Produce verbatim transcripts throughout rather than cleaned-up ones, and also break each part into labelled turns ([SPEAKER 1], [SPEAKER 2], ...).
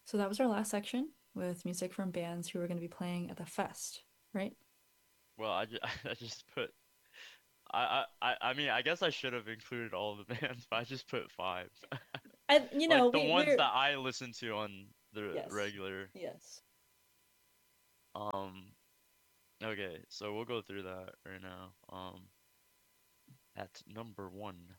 [SPEAKER 1] So that was our last section with music from bands who were going to be playing at the fest, right?
[SPEAKER 2] Well, I just, I just put I, I I I mean I guess I should have included all the bands, but I just put five.
[SPEAKER 1] I, you know,
[SPEAKER 2] Like the
[SPEAKER 1] we
[SPEAKER 2] ones
[SPEAKER 1] we're
[SPEAKER 2] that I listen to on the
[SPEAKER 1] yes,
[SPEAKER 2] regular.
[SPEAKER 1] yes.
[SPEAKER 2] Um okay, so we'll go through that right now. Um at number one,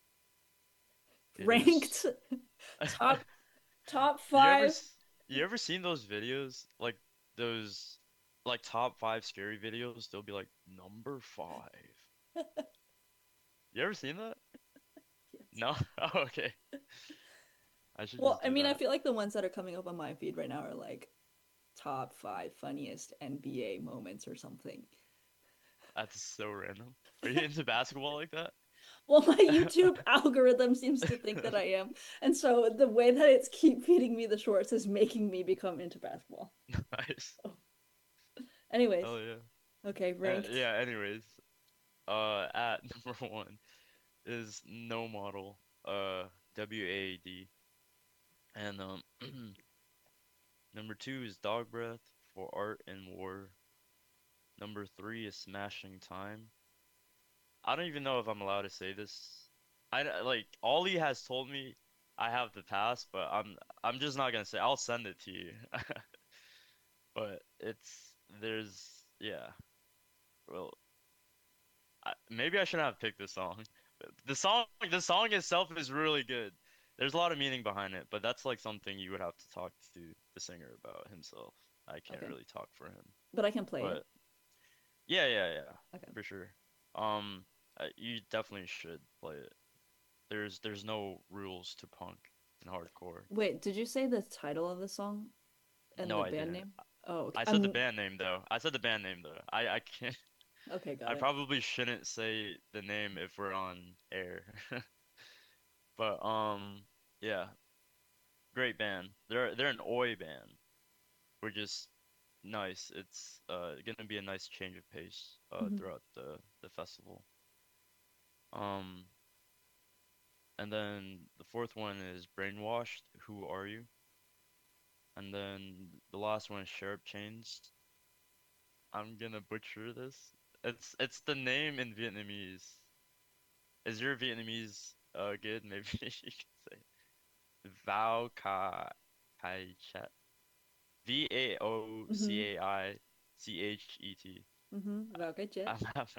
[SPEAKER 2] it is
[SPEAKER 1] Ranked top top
[SPEAKER 2] You ever
[SPEAKER 1] five.
[SPEAKER 2] s- you ever seen those videos? Like those like top five scary videos? They'll be like number five. You ever seen that?
[SPEAKER 1] Yes.
[SPEAKER 2] No? Oh, okay. I should
[SPEAKER 1] Well,
[SPEAKER 2] just
[SPEAKER 1] I
[SPEAKER 2] do
[SPEAKER 1] mean, I
[SPEAKER 2] that.
[SPEAKER 1] feel like the ones that are coming up on my feed right now are like top five funniest N B A moments or something.
[SPEAKER 2] That's so random. Are you into basketball like that?
[SPEAKER 1] Well, my YouTube algorithm seems to think that I am. And so the way that it's keep feeding me the shorts is making me become into basketball.
[SPEAKER 2] Nice.
[SPEAKER 1] So, anyways,
[SPEAKER 2] Hell yeah.
[SPEAKER 1] okay,
[SPEAKER 2] Uh,
[SPEAKER 1] ranked.
[SPEAKER 2] yeah, anyways, uh at number one is No Model, uh W A D. And um number two is Dog Breath for Art and War. Number three is Smashing Time. I don't even know if I'm allowed to say this. I like Ollie has told me I have the pass, but I'm I'm just not gonna say. I'll send it to you. But it's there's yeah. Well, I, maybe I shouldn't have picked this song. The song the song itself is really good. There's a lot of meaning behind it, but that's like something you would have to talk to the singer about himself. I can't
[SPEAKER 1] Okay,
[SPEAKER 2] really talk for him.
[SPEAKER 1] but I can play it.
[SPEAKER 2] But yeah, yeah, yeah,
[SPEAKER 1] Okay.
[SPEAKER 2] for sure. Um, uh, you definitely should play it. There's there's no rules to punk and hardcore.
[SPEAKER 1] Wait, did you say the title of the song and
[SPEAKER 2] No,
[SPEAKER 1] the
[SPEAKER 2] I
[SPEAKER 1] band
[SPEAKER 2] didn't.
[SPEAKER 1] name? Oh, okay.
[SPEAKER 2] I said the
[SPEAKER 1] I'm
[SPEAKER 2] band name though. I said the band name though. I I can't.
[SPEAKER 1] okay, got
[SPEAKER 2] I
[SPEAKER 1] it.
[SPEAKER 2] probably shouldn't say the name if we're on air. But um, yeah, great band. They're they're an Oi band. We're just nice. It's uh gonna be a nice change of pace uh
[SPEAKER 1] Mhm.
[SPEAKER 2] throughout the the festival. Um, and then the fourth one is Brainwashed. Who are you? And then the last one is Sharp Chains. I'm gonna butcher this. It's it's the name in Vietnamese. Is your Vietnamese uh good? Maybe you can say Vao Ca Cai Chat. V A O C
[SPEAKER 1] Mhm.
[SPEAKER 2] A I C H E T.
[SPEAKER 1] Mhm. Vào cái chết.
[SPEAKER 2] I'm having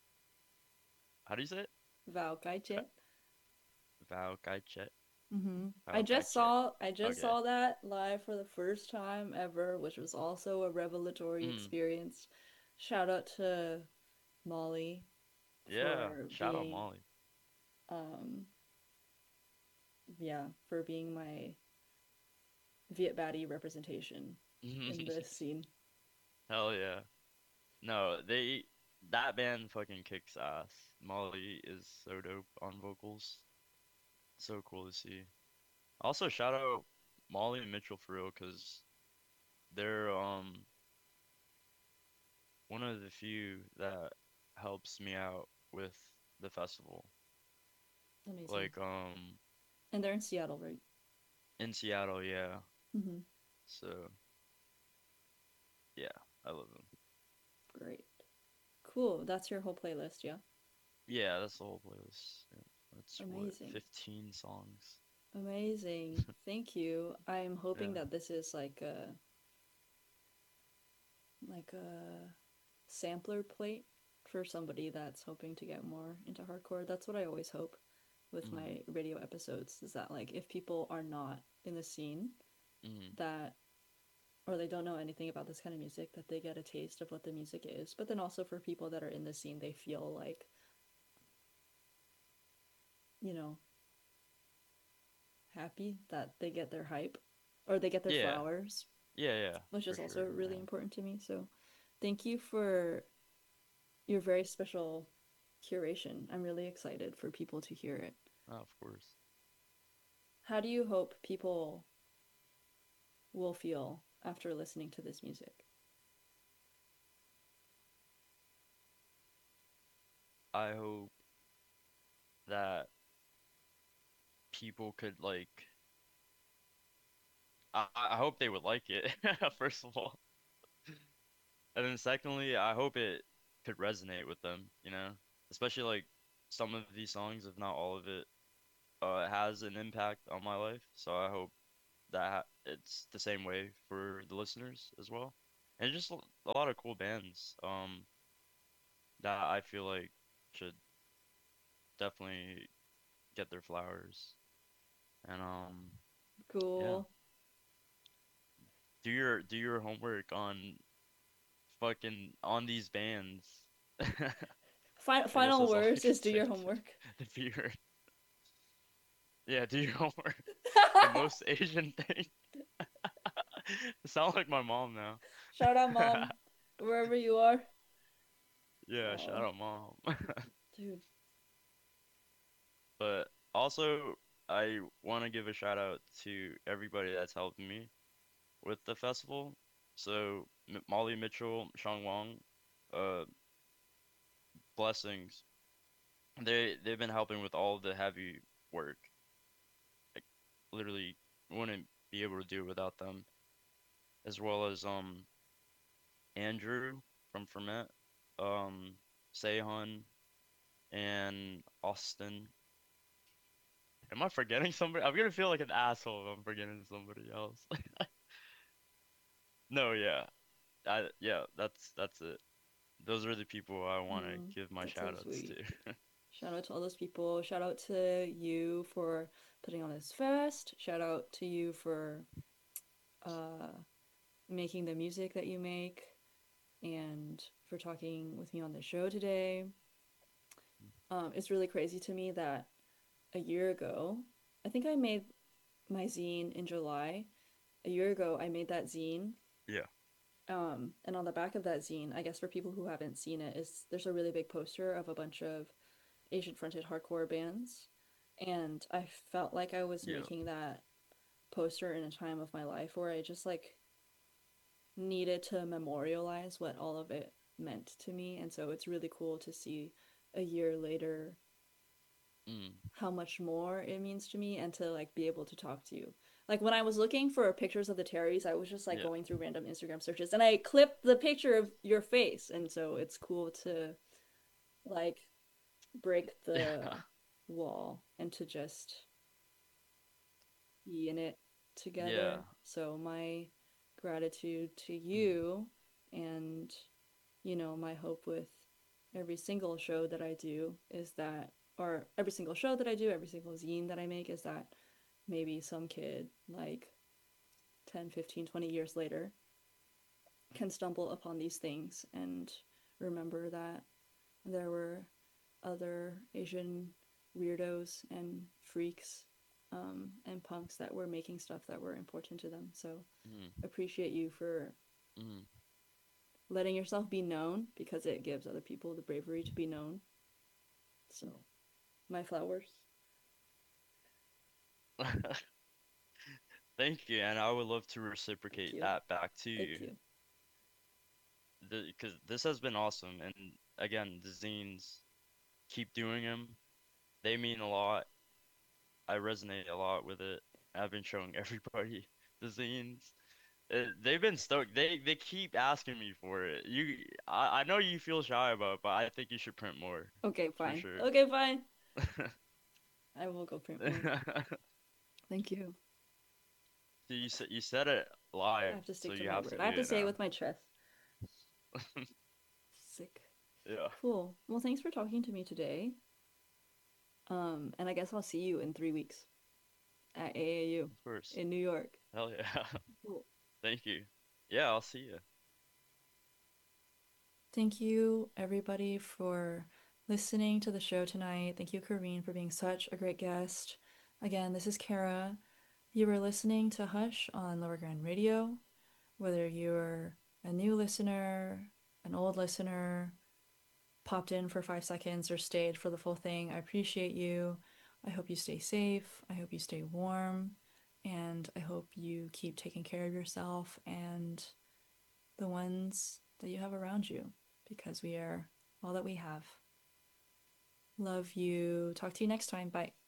[SPEAKER 2] how do you say it?
[SPEAKER 1] Vào cái chết.
[SPEAKER 2] Vao Cai Chat.
[SPEAKER 1] Hmm. I
[SPEAKER 2] Vao Cai
[SPEAKER 1] just
[SPEAKER 2] Chat.
[SPEAKER 1] saw I just
[SPEAKER 2] Okay.
[SPEAKER 1] saw that live for the first time ever, which was also a revelatory
[SPEAKER 2] Mm.
[SPEAKER 1] experience. Shout out to Molly
[SPEAKER 2] Yeah.
[SPEAKER 1] for
[SPEAKER 2] Shout out
[SPEAKER 1] being
[SPEAKER 2] Molly.
[SPEAKER 1] um yeah, for being my Viet Baddie representation in this scene.
[SPEAKER 2] Hell yeah. No, they that band fucking kicks ass. Molly is so dope on vocals. So cool to see. Also, shout out Molly and Mitchell for real, because they're um one of the few that helps me out with the festival.
[SPEAKER 1] Amazing.
[SPEAKER 2] Like um
[SPEAKER 1] And they're in Seattle, right?
[SPEAKER 2] in Seattle, yeah.
[SPEAKER 1] Hmm.
[SPEAKER 2] So yeah, I love them.
[SPEAKER 1] Great. Cool. That's your whole playlist, yeah?
[SPEAKER 2] Yeah, that's the whole playlist. Yeah, that's what,
[SPEAKER 1] Amazing.
[SPEAKER 2] fifteen songs.
[SPEAKER 1] Amazing. Thank you. I'm hoping
[SPEAKER 2] Yeah.
[SPEAKER 1] that this is like a like a sampler plate for somebody that's hoping to get more into hardcore. That's what I always hope with
[SPEAKER 2] Mm,
[SPEAKER 1] my radio episodes is that like if people are not in the scene
[SPEAKER 2] mm.
[SPEAKER 1] that or they don't know anything about this kind of music that they get a taste of what the music is. But then also for people that are in the scene they feel like, you know, happy that they get their hype or they get their
[SPEAKER 2] Yeah.
[SPEAKER 1] flowers,
[SPEAKER 2] Yeah, yeah,
[SPEAKER 1] which
[SPEAKER 2] for
[SPEAKER 1] is also
[SPEAKER 2] sure.
[SPEAKER 1] really
[SPEAKER 2] Yeah.
[SPEAKER 1] important to me. So thank you for your very special curation. I'm really excited for people to hear it.
[SPEAKER 2] Oh, of course.
[SPEAKER 1] How do you hope people will feel after listening to this music?
[SPEAKER 2] I hope that people could like I, I hope they would like it, first of all. And then secondly, I hope it could resonate with them, you know? Especially like some of these songs, if not all of it, uh, has an impact on my life. So I hope that it's the same way for the listeners as well. And just a a lot of cool bands, um, that I feel like should definitely get their flowers. And um, yeah,
[SPEAKER 1] Cool.
[SPEAKER 2] do your do your homework on fucking on these bands.
[SPEAKER 1] Fi
[SPEAKER 2] I guess
[SPEAKER 1] final
[SPEAKER 2] that's all I
[SPEAKER 1] words
[SPEAKER 2] can
[SPEAKER 1] is do
[SPEAKER 2] say
[SPEAKER 1] your
[SPEAKER 2] to
[SPEAKER 1] homework.
[SPEAKER 2] the viewer. Yeah, do your homework. The most Asian thing. Sound like my mom now.
[SPEAKER 1] Shout out, mom, wherever you are.
[SPEAKER 2] Yeah, shout
[SPEAKER 1] Oh,
[SPEAKER 2] out mom.
[SPEAKER 1] dude.
[SPEAKER 2] But also, I want to give a shout out to everybody that's helped me with the festival. So M Molly Mitchell, Sean Wong, uh, blessings. They they've been helping with all the heavy work. Like literally wouldn't be able to do it without them. As well as um Andrew from Ferment, um Sehun and Austin. Am I forgetting somebody? I'm gonna feel like an asshole if I'm forgetting somebody else. No, yeah. I yeah, that's that's it. Those are the people I want to
[SPEAKER 1] Mm,
[SPEAKER 2] give my
[SPEAKER 1] that's so
[SPEAKER 2] shout outs
[SPEAKER 1] sweet.
[SPEAKER 2] to.
[SPEAKER 1] Shout out to all those people. Shout out to you for putting on this fest. Shout out to you for uh making the music that you make and for talking with me on the show today. Um, it's really crazy to me that a year ago, I think I made my zine in July. A year ago, I made that zine.
[SPEAKER 2] Yeah.
[SPEAKER 1] Um, and on the back of that zine, I guess for people who haven't seen it, is there's a really big poster of a bunch of Asian fronted hardcore bands. And I felt like I was
[SPEAKER 2] Yeah.
[SPEAKER 1] making that poster in a time of my life where I just like needed to memorialize what all of it meant to me. And so it's really cool to see a year later
[SPEAKER 2] Mm.
[SPEAKER 1] how much more it means to me and to like be able to talk to you. Like when I was looking for pictures of the Terrys, I was just like
[SPEAKER 2] Yeah.
[SPEAKER 1] going through random Instagram searches and I clipped the picture of your face. And so it's cool to like break the
[SPEAKER 2] Yeah.
[SPEAKER 1] wall and to just be in it
[SPEAKER 2] Yeah.
[SPEAKER 1] together. So my gratitude to
[SPEAKER 2] Mm.
[SPEAKER 1] you and you know, my hope with every single show that I do is that or every single show that I do, every single zine that I make is that maybe some kid like ten, fifteen, twenty years later can stumble upon these things and remember that there were other Asian weirdos and freaks um, and punks that were making stuff that were important to them. So
[SPEAKER 2] Mm.
[SPEAKER 1] appreciate you for
[SPEAKER 2] Mm.
[SPEAKER 1] letting yourself be known because it gives other people the bravery to be known. So my flowers.
[SPEAKER 2] Thank you, and I would love to
[SPEAKER 1] Thank
[SPEAKER 2] reciprocate
[SPEAKER 1] you.
[SPEAKER 2] that back to
[SPEAKER 1] Thank
[SPEAKER 2] you.
[SPEAKER 1] you.
[SPEAKER 2] Because this has been awesome, and again, the zines, keep doing them. They mean a lot. I resonate a lot with it. I've been showing everybody the zines. Uh, they've been stoked. They they keep asking me for it. You, I, I know you feel shy about it, but I think you should print more
[SPEAKER 1] Okay,
[SPEAKER 2] for
[SPEAKER 1] fine.
[SPEAKER 2] sure.
[SPEAKER 1] Okay, fine. I will go print more. Thank you.
[SPEAKER 2] So you said you said it
[SPEAKER 1] I
[SPEAKER 2] live,
[SPEAKER 1] have to
[SPEAKER 2] so
[SPEAKER 1] stick to
[SPEAKER 2] you
[SPEAKER 1] my
[SPEAKER 2] have to
[SPEAKER 1] word. I have
[SPEAKER 2] do
[SPEAKER 1] to
[SPEAKER 2] it
[SPEAKER 1] say it
[SPEAKER 2] now.
[SPEAKER 1] with my chest. Sick.
[SPEAKER 2] Yeah,
[SPEAKER 1] Cool. Well, thanks for talking to me today. Um, and I guess I'll see you in three weeks at A A U
[SPEAKER 2] of course.
[SPEAKER 1] in New York.
[SPEAKER 2] Hell yeah.
[SPEAKER 1] Cool.
[SPEAKER 2] Thank you. Yeah, I'll see you.
[SPEAKER 1] Thank you, everybody, for listening to the show tonight. Thank you, Kareen, for being such a great guest. Again, this is Kara. You were listening to Hush on Lower Grand Radio. Whether you're a new listener, an old listener, popped in for five seconds, or stayed for the full thing, I appreciate you. I hope you stay safe. I hope you stay warm. And I hope you keep taking care of yourself and the ones that you have around you because we are all that we have. Love you. Talk to you next time. Bye.